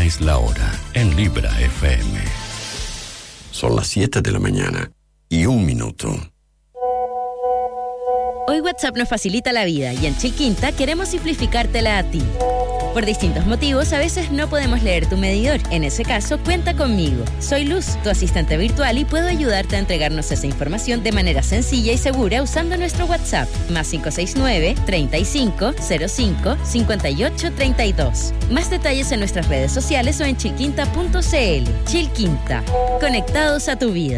Esta es la hora en Libra FM. Son las 7 de la mañana y 1 minuto. Hoy WhatsApp nos facilita la vida y en Chilquinta queremos simplificártela a ti. Por distintos motivos, a veces no podemos leer tu medidor. En ese caso, cuenta conmigo. Soy Luz, tu asistente virtual, y puedo ayudarte a entregarnos esa información de manera sencilla y segura usando nuestro WhatsApp. Más 569-3505-5832. Más detalles en nuestras redes sociales o en chilquinta.cl. Chilquinta. Conectados a tu vida.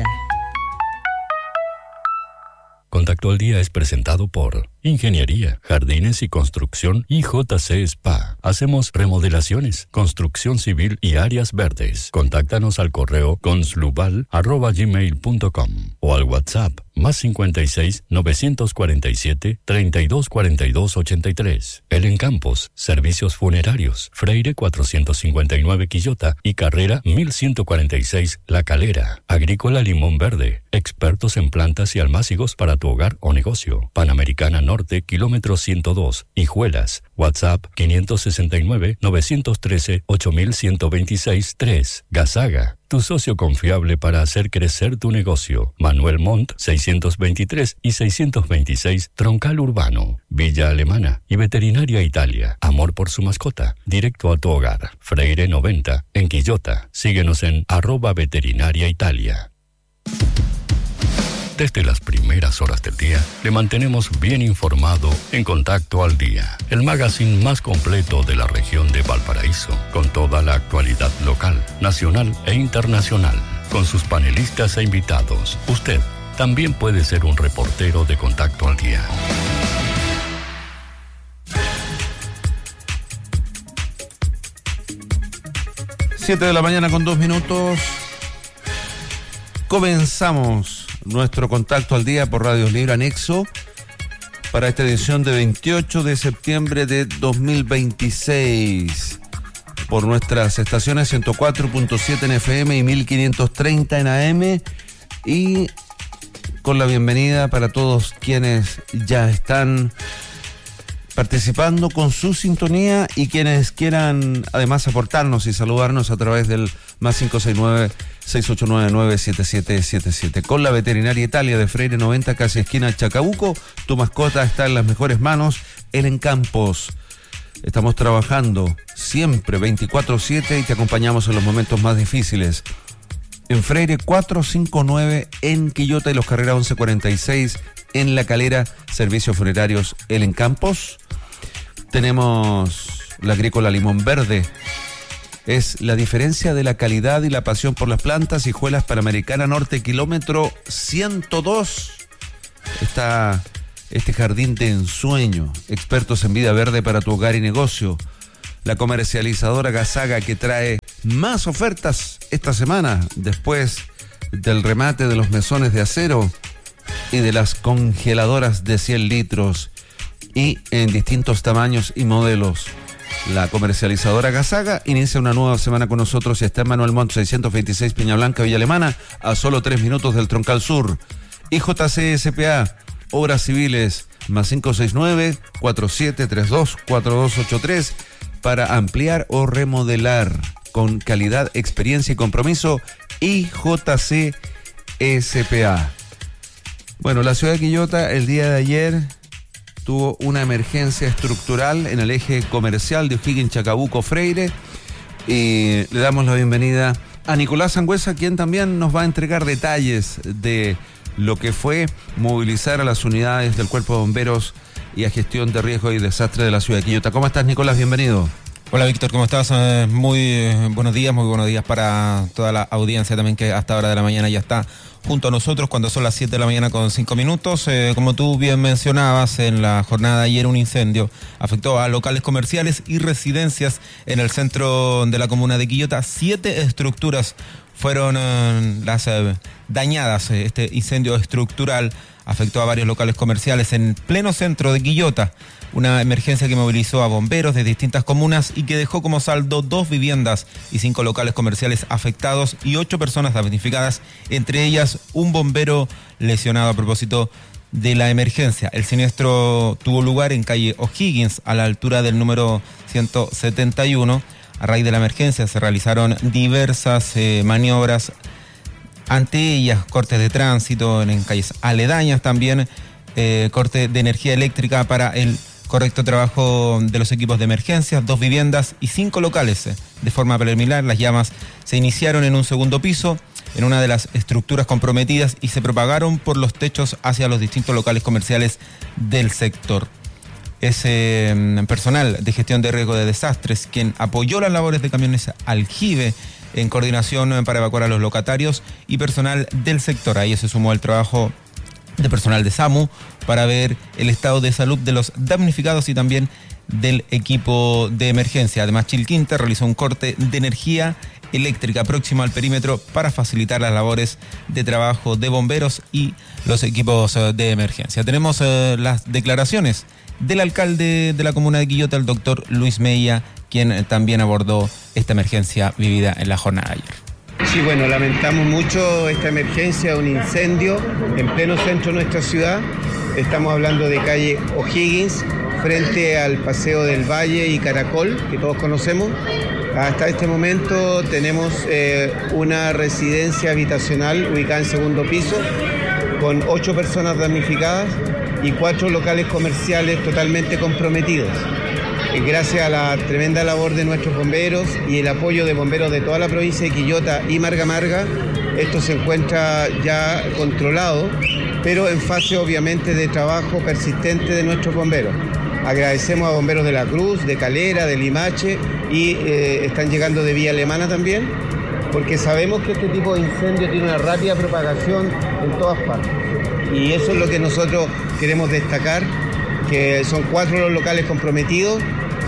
Contacto al Día es presentado por Ingeniería, Jardines y Construcción IJC Spa. Hacemos remodelaciones, construcción civil y áreas verdes. Contáctanos al correo conslubal@gmail.com o al WhatsApp más 56 947 32 42 83. El Encampos, servicios funerarios, Freire 459 Quillota y Carrera 1146 La Calera. Agrícola Limón Verde, expertos en plantas y almácigos para tu hogar o negocio. Panamericana Norte, kilómetro 102, Hijuelas. WhatsApp 569 913 8126 3. Gazaga, tu socio confiable para hacer crecer tu negocio. Manuel Montt, 623 y 626, Troncal Urbano. Villa Alemana y Veterinaria Italia. Amor por su mascota. Directo a tu hogar. Freire 90, en Quillota. Síguenos en @Veterinaria Italia. Desde las primeras horas del día, le mantenemos bien informado en Contacto al Día, el magazine más completo de la región de Valparaíso, con toda la actualidad local, nacional e internacional, con sus panelistas e invitados. Usted también puede ser un reportero de Contacto al Día. Siete de la mañana con 2 minutos. Comenzamos nuestro Contacto al Día por Radio Libre Anexo para esta edición de 28 de septiembre de 2026 por nuestras estaciones 104.7 en FM y 1530 en AM, y con la bienvenida para todos quienes ya están participando con su sintonía y quienes quieran además aportarnos y saludarnos a través del más 569-6899-7777. Con la Veterinaria Italia de Freire 90, casi esquina Chacabuco, tu mascota está en las mejores manos, el Encampos. Estamos trabajando siempre 24/7 y te acompañamos en los momentos más difíciles. En Freire 459 en Quillota y Los Carreras 1146 en La Calera, servicios funerarios El Encampos. Tenemos la Agrícola Limón Verde. Es la diferencia de la calidad y la pasión por las plantas. Hijuelas Panamericana Norte, kilómetro 102. Está este jardín de ensueño. Expertos en vida verde para tu hogar y negocio. La comercializadora Gazaga, que trae más ofertas esta semana, después del remate de los mesones de acero y de las congeladoras de 100 litros y en distintos tamaños y modelos. La comercializadora Gazaga inicia una nueva semana con nosotros y está en Manuel Montt 626 Peña Blanca, Villa Alemana, a solo 3 minutos del Troncal Sur. IJC S.P.A. Obras Civiles, más 569-4732-4283 para ampliar o remodelar con calidad, experiencia y compromiso. IJC S.P.A. Bueno, la ciudad de Quillota el día de ayer tuvo una emergencia estructural en el eje comercial de O'Higgins, Chacabuco, Freire, y le damos la bienvenida a Nicolás Sangüesa, quien también nos va a entregar detalles de lo que fue movilizar a las unidades del Cuerpo de Bomberos y a gestión de riesgo y desastre de la ciudad de Quillota. ¿Cómo estás, Nicolás? Bienvenido. Hola, Víctor, ¿cómo estás? Muy buenos días para toda la audiencia también que hasta hora de la mañana ya está junto a nosotros cuando son las 7 de la mañana con 5 minutos. Como tú bien mencionabas, en la jornada de ayer un incendio afectó a locales comerciales y residencias en el centro de la comuna de Quillota. 7 estructuras fueron las dañadas. Este incendio estructural afectó a varios locales comerciales en pleno centro de Quillota. Una emergencia que movilizó a bomberos de distintas comunas y que dejó como saldo 2 viviendas y 5 locales comerciales afectados y 8 personas damnificadas, entre ellas un bombero lesionado a propósito de la emergencia. El siniestro tuvo lugar en calle O'Higgins, a la altura del número 171. A raíz de la emergencia se realizaron diversas maniobras ante ellas, cortes de tránsito en calles aledañas también, corte de energía eléctrica para el correcto trabajo de los equipos de emergencia, 2 viviendas y 5 locales. De forma preliminar, las llamas se iniciaron en un segundo piso, en una de las estructuras comprometidas, y se propagaron por los techos hacia los distintos locales comerciales del sector. Ese personal de gestión de riesgo de desastres quien apoyó las labores de camiones aljibe en coordinación para evacuar a los locatarios y personal del sector. Ahí se sumó el trabajo de personal de SAMU para ver el estado de salud de los damnificados y también del equipo de emergencia. Además, Chilquinta realizó un corte de energía eléctrica próximo al perímetro para facilitar las labores de trabajo de bomberos y los equipos de emergencia. Tenemos las declaraciones del alcalde de la comuna de Quillota, el doctor Luis Mella, quien también abordó esta emergencia vivida en la jornada de ayer. Sí, bueno, lamentamos mucho esta emergencia, un incendio en pleno centro de nuestra ciudad. Estamos hablando de calle O'Higgins, frente al Paseo del Valle y Caracol, que todos conocemos. Hasta este momento tenemos una residencia habitacional ubicada en segundo piso, con 8 personas damnificadas y 4 locales comerciales totalmente comprometidos. Gracias a la tremenda labor de nuestros bomberos y el apoyo de bomberos de toda la provincia de Quillota y Marga Marga, esto se encuentra ya controlado, pero en fase obviamente de trabajo persistente de nuestros bomberos. Agradecemos a bomberos de La Cruz, de Calera, de Limache y están llegando de Vía Alemana también, porque sabemos que este tipo de incendio tiene una rápida propagación en todas partes. Y eso es lo que nosotros queremos destacar, que son 4 los locales comprometidos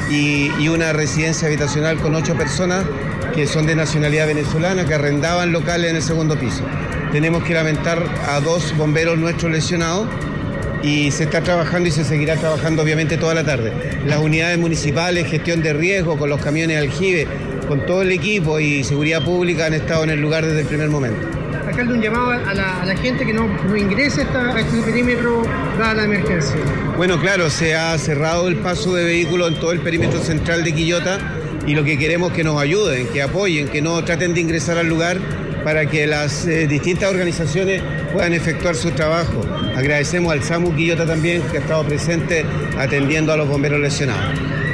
y una residencia habitacional con 8 personas que son de nacionalidad venezolana, que arrendaban locales en el segundo piso. Tenemos que lamentar a 2 bomberos nuestros lesionados y se está trabajando y se seguirá trabajando obviamente toda la tarde. Las unidades municipales, gestión de riesgo, con los camiones aljibe, con todo el equipo y seguridad pública han estado en el lugar desde el primer momento. Alcalde, un llamado a la gente que no ingrese a este perímetro dada la emergencia. Bueno, claro, se ha cerrado el paso de vehículos en todo el perímetro central de Quillota y lo que queremos es que nos ayuden, que apoyen, que no traten de ingresar al lugar para que las distintas organizaciones puedan efectuar su trabajo. Agradecemos al SAMU Quillota también, que ha estado presente atendiendo a los bomberos lesionados.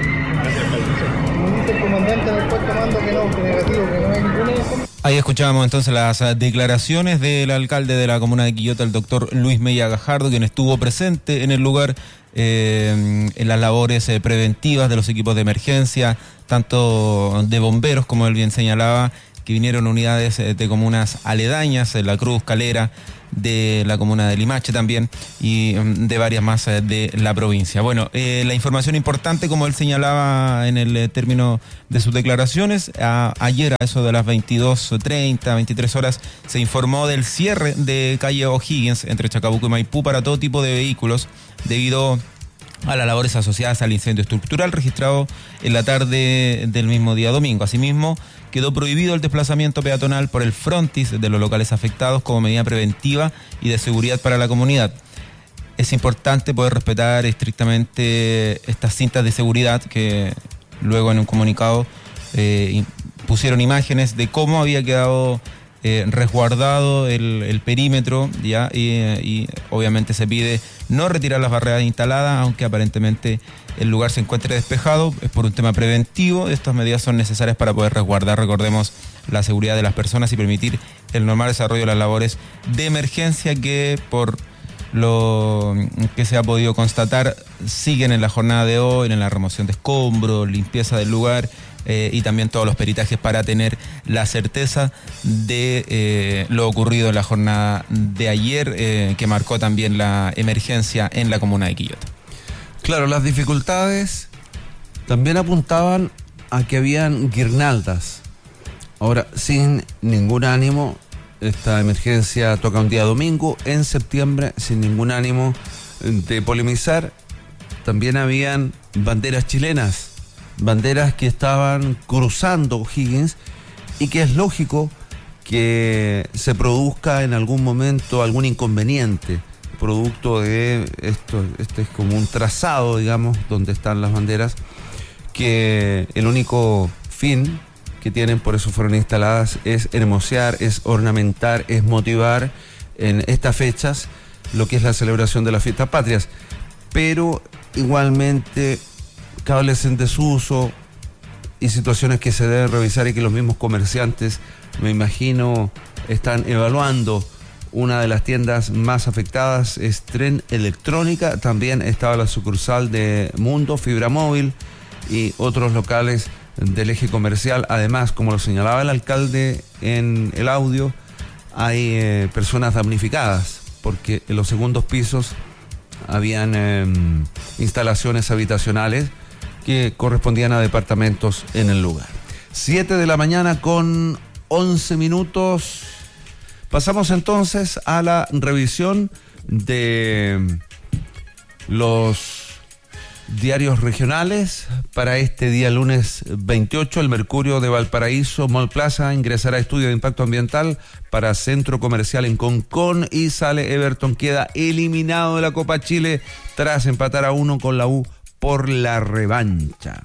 El comandante del puesto mando que no, que negativo, que no hay ninguna... Ahí escuchábamos entonces las declaraciones del alcalde de la comuna de Quillota, el doctor Luis Mella Gajardo, quien estuvo presente en el lugar en las labores preventivas de los equipos de emergencia, tanto de bomberos, como él bien señalaba, que vinieron unidades de comunas aledañas, La Cruz, Calera, de la comuna de Limache también, y de varias más de la provincia. Bueno, la información importante, como él señalaba en el término de sus declaraciones, ayer a eso de las 22:30, 23 horas, se informó del cierre de calle O'Higgins entre Chacabuco y Maipú para todo tipo de vehículos, debido a las labores asociadas al incendio estructural registrado en la tarde del mismo día domingo. Asimismo, quedó prohibido el desplazamiento peatonal por el frontis de los locales afectados como medida preventiva y de seguridad para la comunidad. Es importante poder respetar estrictamente estas cintas de seguridad, que luego en un comunicado pusieron imágenes de cómo había quedado resguardado el perímetro, ¿ya? Y obviamente se pide no retirar las barreras instaladas, aunque aparentemente el lugar se encuentre despejado. Es por un tema preventivo. Estas medidas son necesarias para poder resguardar, recordemos, la seguridad de las personas y permitir el normal desarrollo de las labores de emergencia que, por lo que se ha podido constatar, siguen en la jornada de hoy, en la remoción de escombros, limpieza del lugar, y también todos los peritajes para tener la certeza de lo ocurrido en la jornada de ayer, que marcó también la emergencia en la comuna de Quillota. Claro, las dificultades también apuntaban a que habían guirnaldas. Ahora, sin ningún ánimo, esta emergencia toca un día domingo en septiembre, sin ningún ánimo de polemizar. También habían banderas chilenas, banderas que estaban cruzando O'Higgins, y que es lógico que se produzca en algún momento algún inconveniente producto de esto. Este es como un trazado, digamos, donde están las banderas, que el único fin que tienen, por eso fueron instaladas, es hermosear, es ornamentar, es motivar en estas fechas lo que es la celebración de las fiestas patrias. Pero igualmente cables en desuso y situaciones que se deben revisar y que los mismos comerciantes, me imagino, están evaluando. Una de las tiendas más afectadas es Tren Electrónica, también estaba la sucursal de Mundo, Fibra Móvil y otros locales del eje comercial. Además, como lo señalaba el alcalde en el audio, hay personas damnificadas porque en los segundos pisos habían instalaciones habitacionales que correspondían a departamentos en el lugar. 7 de la mañana con 11 minutos. Pasamos entonces a la revisión de los diarios regionales para este día lunes 28. El Mercurio de Valparaíso, Mall Plaza, ingresará a estudio de impacto ambiental para centro comercial en Concón, y sale Everton, queda eliminado de la Copa Chile tras empatar a 1 con la U por la revancha.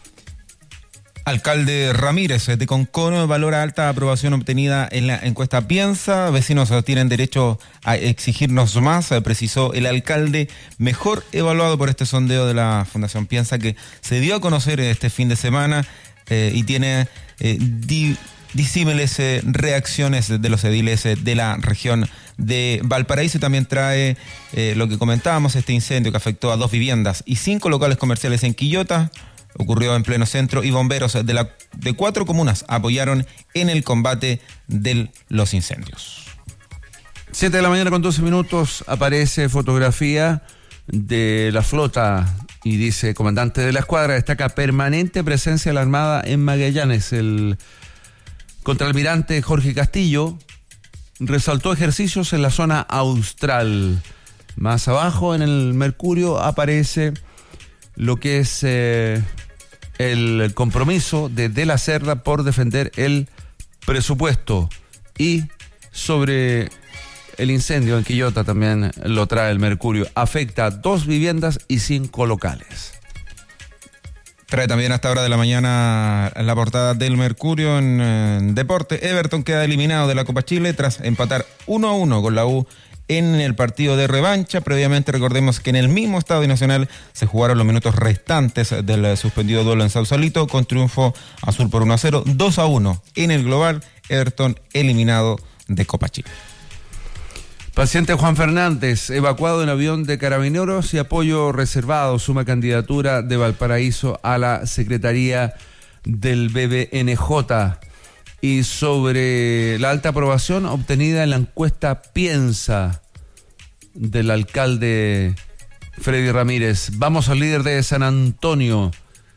Alcalde Ramírez de Concón valora alta aprobación obtenida en la encuesta Piensa. Vecinos tienen derecho a exigirnos más, precisó el alcalde, mejor evaluado por este sondeo de la Fundación Piensa, que se dio a conocer este fin de semana y tiene disímiles reacciones de los ediles de la región de Valparaíso. Y también trae lo que comentábamos, este incendio que afectó a 2 viviendas y 5 locales comerciales en Quillota. Ocurrió en pleno centro y bomberos de 4 comunas apoyaron en el combate de los incendios. 7 de la mañana con 12 minutos, aparece fotografía de la flota y dice: comandante de la escuadra, destaca permanente presencia de la Armada en Magallanes. El contraalmirante Jorge Castillo resaltó ejercicios en la zona austral. Más abajo en el Mercurio aparece lo que es el compromiso de la Cerda por defender el presupuesto. Y sobre el incendio en Quillota también lo trae el Mercurio. Afecta 2 viviendas y 5 locales. Trae también a esta hora de la mañana la portada del Mercurio en deporte. Everton queda eliminado de la Copa Chile tras empatar 1-1 con la U en el partido de revancha. Previamente, recordemos que en el mismo Estadio Nacional se jugaron los minutos restantes del suspendido duelo en Sausalito, con triunfo azul por 1-0, 2-1 en el global. Everton eliminado de Copa Chile. Paciente Juan Fernández, evacuado en avión de Carabineros y apoyo reservado, suma candidatura de Valparaíso a la Secretaría del BBNJ. Y sobre la alta aprobación obtenida en la encuesta Piensa del alcalde Freddy Ramírez. Vamos al líder de San Antonio.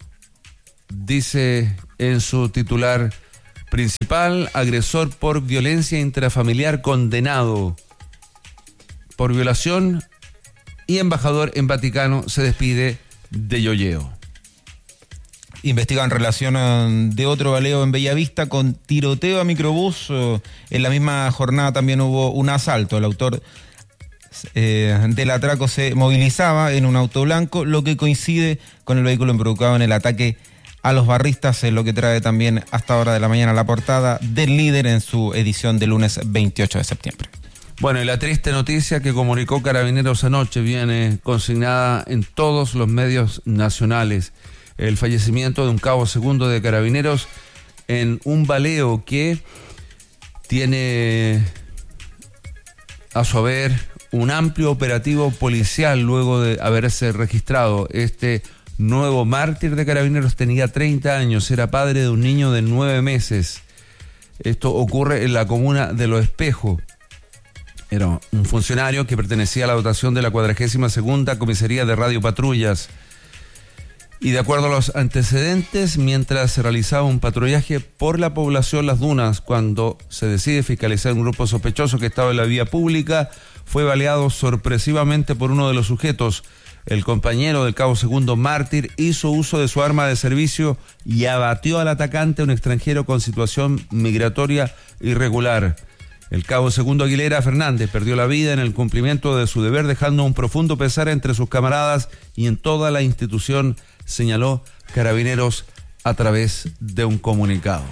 Dice en su titular principal: agresor por violencia intrafamiliar condenado por violación, y embajador en Vaticano se despide de yoyeo. Investigan relación de otro baleo en Bellavista con tiroteo a microbús. En la misma jornada también hubo un asalto. El autor del atraco se movilizaba en un auto blanco, lo que coincide con el vehículo involucrado en el ataque a los barristas, lo que trae también hasta hora de la mañana la portada del Líder en su edición de lunes 28 de septiembre. Bueno, y la triste noticia que comunicó Carabineros anoche viene consignada en todos los medios nacionales: el fallecimiento de un cabo segundo de Carabineros en un baleo que tiene a su haber un amplio operativo policial luego de haberse registrado. Este nuevo mártir de Carabineros tenía 30 años, era padre de un niño de 9 meses. Esto ocurre en la comuna de Los Espejos. Era un funcionario que pertenecía a la dotación de la 42ª Comisaría de Radio Patrullas. Y de acuerdo a los antecedentes, mientras se realizaba un patrullaje por la población Las Dunas, cuando se decide fiscalizar un grupo sospechoso que estaba en la vía pública, fue baleado sorpresivamente por uno de los sujetos. El compañero del cabo segundo mártir hizo uso de su arma de servicio y abatió al atacante, un extranjero con situación migratoria irregular. El cabo segundo Aguilera Fernández perdió la vida en el cumplimiento de su deber, dejando un profundo pesar entre sus camaradas y en toda la institución, señaló Carabineros a través de un comunicado.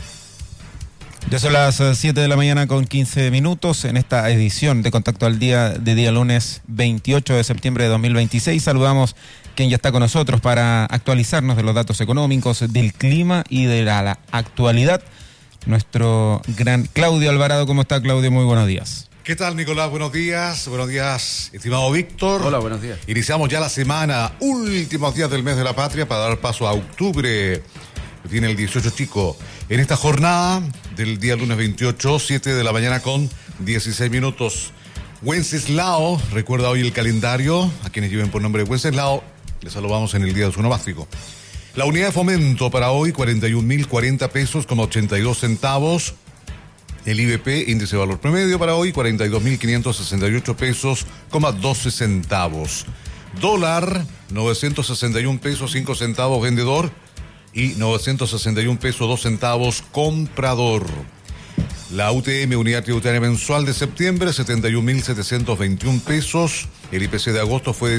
Ya son las 7 de la mañana con 15 minutos en esta edición de Contacto al Día de día lunes 28 de septiembre de 2026. Saludamos quien ya está con nosotros para actualizarnos de los datos económicos, del clima y de la actualidad. Nuestro gran Claudio Alvarado. ¿Cómo está, Claudio? Muy buenos días. ¿Qué tal, Nicolás? Buenos días, estimado Víctor. Hola, buenos días. Iniciamos ya la semana, últimos días del mes de la patria para dar paso a octubre. Tiene el 18 chico. En esta jornada del día lunes 28, 7 de la mañana con 16 minutos. Wenceslao, recuerda hoy el calendario, a quienes lleven por nombre Wenceslao, les saludamos en el día de su onomástico. La unidad de fomento para hoy, 41.040 pesos, como 82 centavos. El IBP, índice de valor promedio, para hoy, 42.568 pesos, como 12 centavos. Dólar, 961 pesos, 5 centavos vendedor y 961 pesos, 2 centavos comprador. La UTM, unidad tributaria mensual de septiembre, 71.721 pesos. El IPC de agosto fue de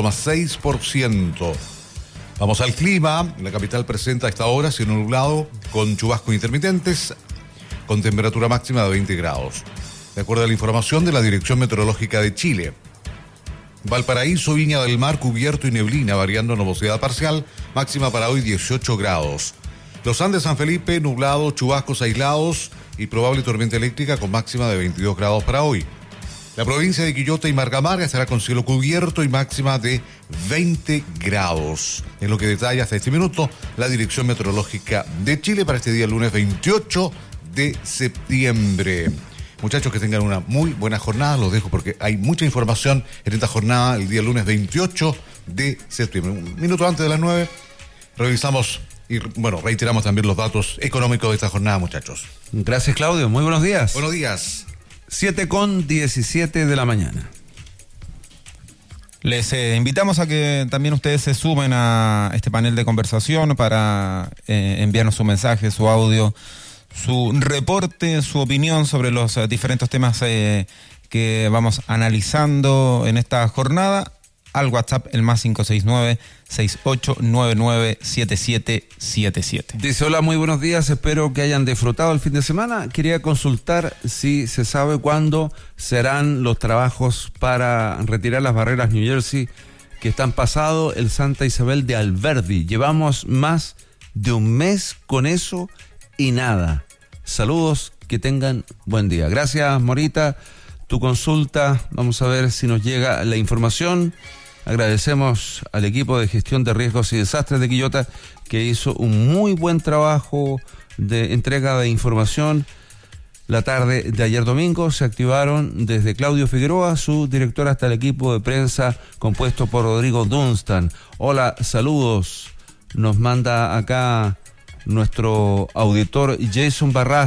0,6%. Vamos al clima. La capital presenta a esta hora cielo nublado con chubascos intermitentes, con temperatura máxima de 20 grados. De acuerdo a la información de la Dirección Meteorológica de Chile. Valparaíso, Viña del Mar, cubierto y neblina, variando nubosidad parcial, máxima para hoy 18 grados. Los Andes, San Felipe, nublado, chubascos aislados y probable tormenta eléctrica con máxima de 22 grados para hoy. La provincia de Quillota y Margamarga estará con cielo cubierto y máxima de 20 grados. Es lo que detalla hasta este minuto la Dirección Meteorológica de Chile para este día lunes 28 de septiembre. Muchachos, que tengan una muy buena jornada. Los dejo porque hay mucha información en esta jornada el día lunes 28 de septiembre. Un minuto antes de las 9 revisamos y reiteramos también los datos económicos de esta jornada, muchachos. Gracias, Claudio. Muy buenos días. Buenos días. 7:17 de la mañana. Les invitamos a que también ustedes se sumen a este panel de conversación para enviarnos su mensaje, su audio, su reporte, su opinión sobre los diferentes temas que vamos analizando en esta jornada. Al WhatsApp, el más 569-6899-7777. Dice: hola, muy buenos días, espero que hayan disfrutado el fin de semana. Quería consultar si se sabe cuándo serán los trabajos para retirar las barreras New Jersey que están pasado el Santa Isabel de Alberdi. Llevamos más de un mes con eso y nada. Saludos, que tengan buen día. Gracias, Morita, tu consulta. Vamos a ver si nos llega la información. Agradecemos al equipo de gestión de riesgos y desastres de Quillota, que hizo un muy buen trabajo de entrega de información. La tarde de ayer domingo se activaron desde Claudio Figueroa, su director, hasta el equipo de prensa compuesto por Rodrigo Dunstan. Hola, saludos. Nos manda acá nuestro auditor Jason Barras.